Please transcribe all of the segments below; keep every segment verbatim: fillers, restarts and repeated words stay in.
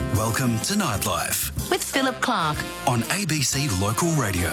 Welcome to Nightlife with Philip Clark on A B C Local Radio.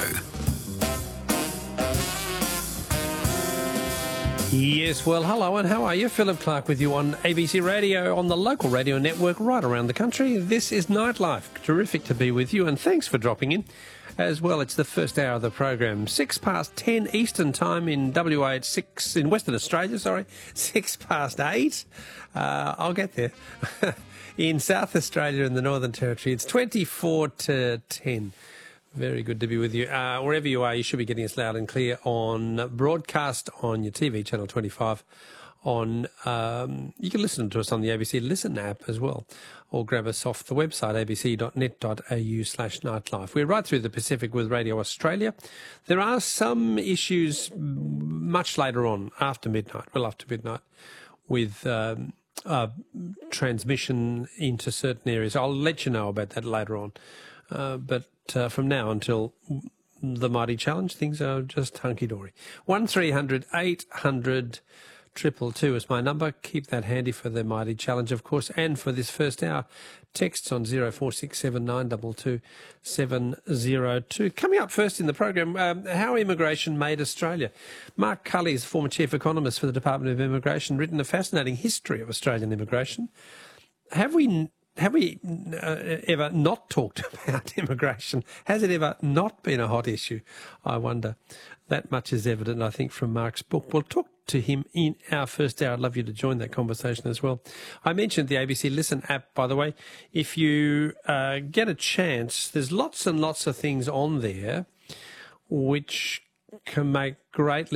Yes, well, hello and how are you? Philip Clark with you on A B C Radio, on the local radio network right around the country. This is Nightlife. Terrific to be with you, and thanks for dropping in. As well, it's the first hour of the program. Six past ten Eastern time in W A, six in Western Australia, sorry. Six past eight. Uh, I'll get there. In South Australia and the Northern Territory, it's twenty-four to ten. Very good to be with you. Uh, wherever you are, you should be getting us loud and clear on broadcast on your T V, Channel twenty-five. On um, you can listen to us on the A B C Listen app as well, or grab us off the website a b c dot net dot a u slash nightlife. We're right through the Pacific with Radio Australia. There are some issues much later on, after midnight, well after midnight, with um, uh, transmission into certain areas. I'll let you know about that later on. Uh, but uh, from now until the Mighty Challenge, things are just hunky-dory. one three hundred eight hundred Triple two is my number. Keep that handy for the Mighty Challenge, of course, and for this first hour. Texts on zero four six seven nine two two seven zero two. Coming up first in the program, um, how immigration made Australia. Mark Cully is former chief economist for the Department of Immigration, written a fascinating history of Australian immigration. Have we have we uh, ever not talked about immigration? Has it ever not been a hot issue? I wonder. That much is evident, I think, from Mark's book. We'll talk to him in our first hour. I'd love you to join that conversation as well. I mentioned the A B C Listen app, by the way. If you uh, get a chance, there's lots and lots of things on there which can make great